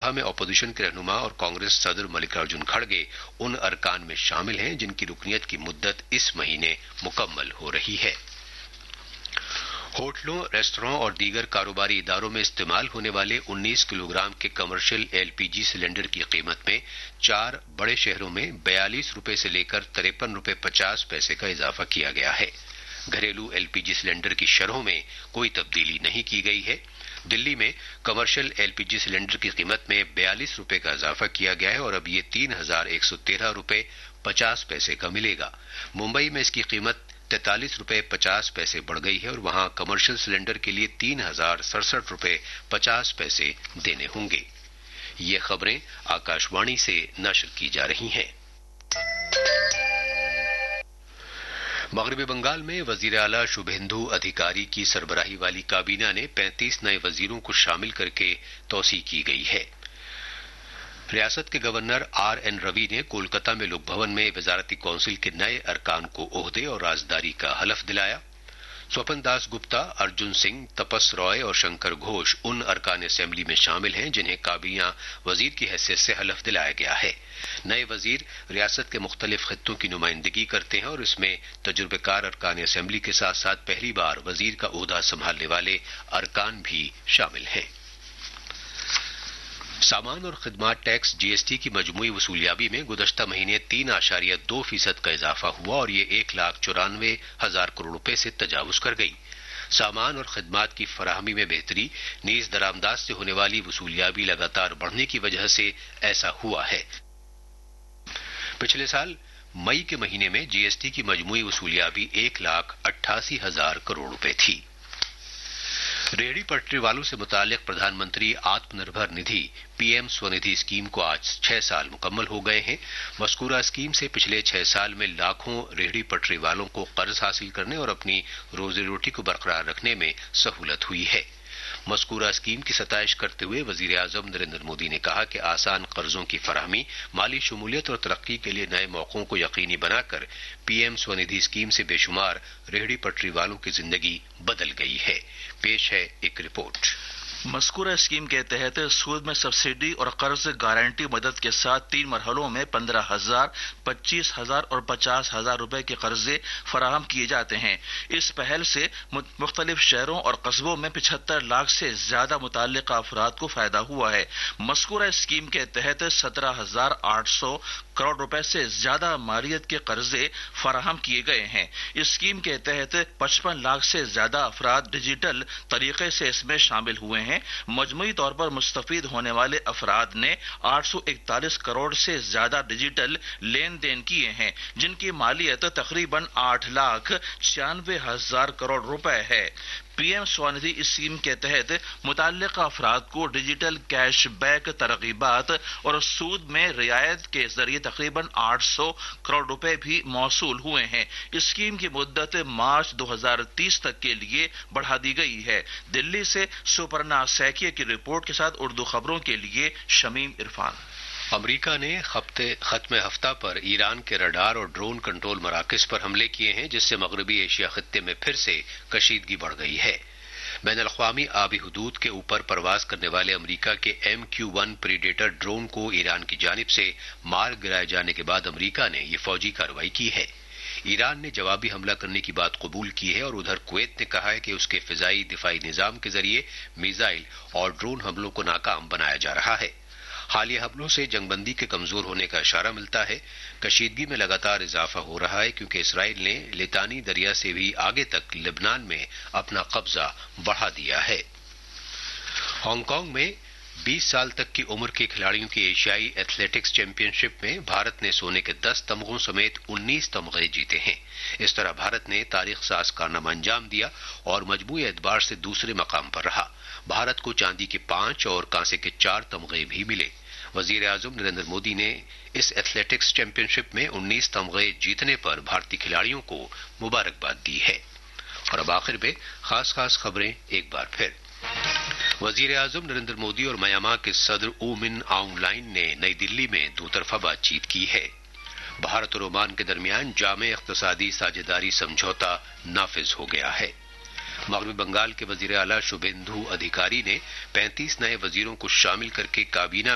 राज्यसभा में अपोजिशन के रहनुमा और कांग्रेस सदर मल्लिकार्जुन खड़गे उन अरकान में शामिल हैं जिनकी रुकनियत की मुद्दत इस महीने मुकम्मल हो रही है। होटलों, रेस्तरां और दीगर कारोबारी इदारों में इस्तेमाल होने वाले 19 किलोग्राम के कमर्शियल एलपीजी सिलेंडर की कीमत में 4 बड़े शहरों में 42 रुपए से लेकर 53 रुपए 50 पैसे का इजाफा किया गया है। घरेलू एलपीजी सिलेंडर की शरहों में कोई तब्दीली नहीं की गई है। दिल्ली में कमर्शियल एलपीजी सिलेंडर की कीमत में 42 रुपए का इजाफा किया गया है और अब ये 3,113 रुपए 50 पैसे का मिलेगा। मुंबई में इसकी कीमत 43 रुपए 50 पैसे बढ़ गई है और वहां कमर्शियल सिलेंडर के लिए 3,067 रुपए 50 पैसे देने होंगे। ये खबरें आकाशवाणी से नशर की जा रही हैं। मगरबी बंगाल में वजीर आला शुभेंदु अधिकारी की सरबराही वाली काबीना ने 35 नए वजीरों को शामिल करके तौसीह की गई है। रियासत के गवर्नर आर.एन. रवि ने कोलकाता में लोक भवन में वजारती कौंसिल के नए अरकान को ओहदे और राजदारी का हलफ दिलाया। स्वपन दास गुप्ता, अर्जुन सिंह, तपस रॉय और शंकर घोष उन अरकान असेंबली में शामिल हैं जिन्हें काबीना वजीर की हैसियत से हलफ दिलाया गया है। नए वजीर रियासत के मुख्तलिफ खित्तों की नुमाइंदगी करते हैं और इसमें तजुर्बेकार अरकान असेंबली के साथ साथ पहली बार वजीर का ओहदा संभालने वाले अरकान भी शामिल हैं। सामान और खिदमात टैक्स जीएसटी की मजमूई वसूलियाबी में गुज़श्ता महीने 3.2% का इजाफा हुआ और ये 1,94,000 करोड़ रुपए से तजावुज कर गई। सामान और खिदमात की फराहमी में बेहतरी, नीज दरामदाज से होने वाली वसूलियाबी लगातार बढ़ने की वजह से ऐसा हुआ है। पिछले साल मई के महीने में जीएसटी की मजमूई वसूलियाबी 1,88,000 करोड़ रुपए थी। रेहड़ी पटरी वालों से मुताल्लिक प्रधानमंत्री आत्मनिर्भर निधि पीएम स्वनिधि स्कीम को आज 6 साल मुकम्मल हो गए हैं। मज़कूरा स्कीम से पिछले 6 साल में लाखों रेहड़ी पटरी वालों को कर्ज हासिल करने और अपनी रोजी रोटी को बरकरार रखने में सहूलत हुई है। मज़कूरा स्कीम की सताइश करते हुए वजीर आज़म नरेंद्र मोदी ने कहा कि आसान कर्जों की फराहमी, माली शमूलियत और तरक्की के लिए नए मौक़ों को यकीनी बनाकर पीएम स्वनिधि स्कीम से बेशुमार रेहड़ी पटरी वालों की जिंदगी बदल गई है। पेश है एक रिपोर्ट। मज़कूरा स्कीम के तहत सूद में सब्सिडी और कर्ज गारंटी मदद के साथ 3 मरहलों में 15,000, 25,000 और 50,000 रुपए के कर्जे फराहम किए जाते हैं। इस पहल से मुख्तलिफ शहरों और कस्बों में 75 लाख से ज्यादा मुताल्लिक़ अफराद को फायदा हुआ है। मज़कूरा स्कीम के तहत 17,800 करोड़ रुपए से ज्यादा मालियत के कर्जे फराहम किए गए हैं। इस स्कीम के तहत 55 लाख से ज्यादा अफराद डिजिटल तरीके से इसमें शामिल हुए हैं। मजमूई तौर पर मुस्तफीद होने वाले अफराद ने 841 करोड़ से ज्यादा डिजिटल लेन देन किए हैं, जिनकी मालियत तकरीबन 8,96,000 करोड़ रुपए है। पीएम स्वनिधि स्कीम के तहत मुताल्लिक़ अफराद को डिजिटल कैश बैक तरगीबात और सूद में रियायत के जरिए तकरीबन 800 करोड़ रुपए भी मौसूल हुए हैं। इस स्कीम की मुद्दत मार्च 2030 तक के लिए बढ़ा दी गई है। दिल्ली से सुपर्णा सैकिया की रिपोर्ट के साथ उर्दू खबरों के लिए शमीम इरफान। अमरीका ने खत्म हफ्ता पर ईरान के रडार और ड्रोन कंट्रोल मराकज़ पर हमले किए हैं, जिससे मगरबी एशिया खत्ते में फिर से कशीदगी बढ़ गई है। बैनुल-अक़वामी आबी हुदूद के ऊपर परवाज करने वाले अमरीका के MQ-1 प्रीडेटर ड्रोन को ईरान की जानिब से मार गिराए जाने के बाद अमरीका ने यह फौजी कार्रवाई की है। ईरान ने जवाबी हमला करने की बात कबूल की है और उधर कुवैत ने कहा है कि उसके फिजाई दिफाई निजाम के जरिए मिसाइल और ड्रोन हमलों को नाकाम बनाया जा रहा है। हालिया हमलों से जंगबंदी के कमजोर होने का इशारा मिलता है। कशीदगी में लगातार इजाफा हो रहा है क्योंकि इसराइल ने लितानी दरिया से भी आगे तक लेबनान में अपना कब्जा बढ़ा दिया है। हांगकांग में 20 साल तक की उम्र के खिलाड़ियों की एशियाई एथलेटिक्स चैंपियनशिप में भारत ने सोने के 10 तमगों समेत 19 तमगे जीते हैं। इस तरह भारत ने तारीख साज कारनामा अंजाम दिया और मजमूई एतबार से दूसरे मकाम पर रहा। भारत को चांदी के 5 और कांसे के 4 तमगे भी मिले। वजीर आज़म नरेंद्र मोदी ने इस एथलेटिक्स चैंपियनशिप में 19 तमगे जीतने पर भारतीय खिलाड़ियों को मुबारकबाद दी है। और अब आखिर में खास खबरें एक बार फिर। वजीर आज़म नरेंद्र मोदी और म्यांमार के सदर ऊ मिन आउंग लाइन ने नई दिल्ली में दोतरफा बातचीत की है। भारत और ओमान के दरमियान जामे इख्तिसादी साझेदारी समझौता नाफिज हो गया है। मगरबी बंगाल के वजीर आला शुभेंदु अधिकारी ने 35 नए वजीरों को शामिल करके काबीना